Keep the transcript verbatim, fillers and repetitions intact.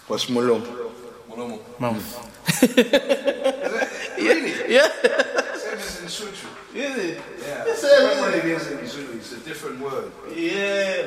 What's mulum? Molomo. Mouth. Really? Yeah. Same as in Sutu. Is it? Yeah. It's Different a- what it is in Zulu. It's a different word. Yeah.